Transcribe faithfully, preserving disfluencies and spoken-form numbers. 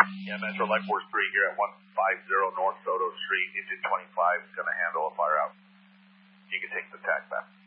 Yeah, Metro Life Force three here at one fifty North Soto Street, engine twenty-five is going to handle a fire out. You can take the tack back.